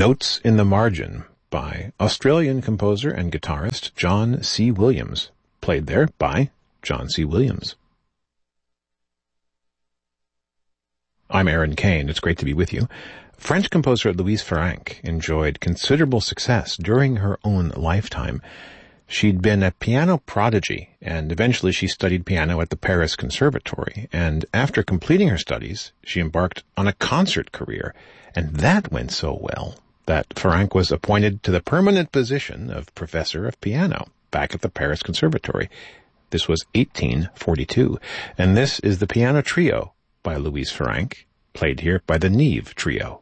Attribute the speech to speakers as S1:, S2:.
S1: Notes in the Margin by Australian composer and guitarist John C. Williams, played there by John C. Williams. I'm Aaron Kane. It's great to be with you. French composer Louise Farrenc enjoyed considerable success during her own lifetime. She'd been a piano prodigy, and eventually she studied piano at the Paris Conservatory. And after completing her studies, she embarked on a concert career. And that went so well that Farrenc was appointed to the permanent position of professor of piano back at the Paris Conservatory. This was 1842. And this is the Piano Trio by Louise Farrenc, played here by the Neve Trio.